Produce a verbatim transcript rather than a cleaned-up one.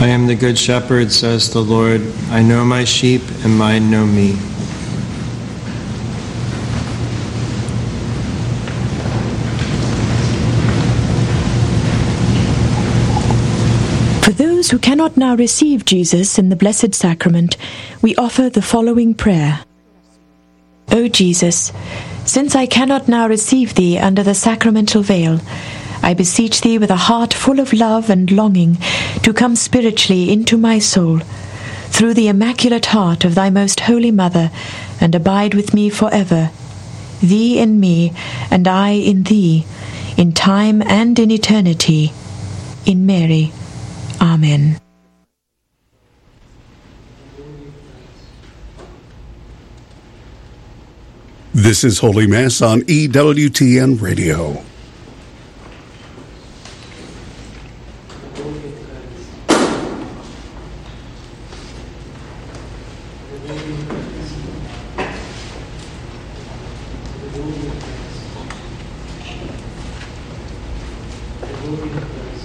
I am the good shepherd, says the Lord. I know my sheep, and mine know me. For those who cannot now receive Jesus in the Blessed Sacrament, we offer the following prayer. O Jesus, since I cannot now receive Thee under the sacramental veil, I beseech Thee with a heart full of love and longing to come spiritually into my soul, through the Immaculate Heart of Thy Most Holy Mother, and abide with me forever, Thee in me, and I in Thee, in time and in eternity. In Mary. Amen. This is Holy Mass on E W T N Radio. Glory to God.